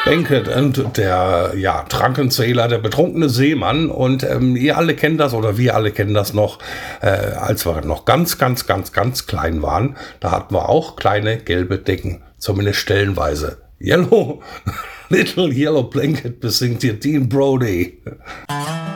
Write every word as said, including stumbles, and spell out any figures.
Blanket und der ja, Drunkenzähler, der betrunkene Seemann. Und ähm, ihr alle kennt das oder wir alle kennen das noch, äh, als wir noch ganz, ganz, ganz, ganz klein waren. Da hatten wir auch kleine gelbe Decken, zumindest stellenweise. Yellow, Little Yellow Blanket besingt hier Dean Brody.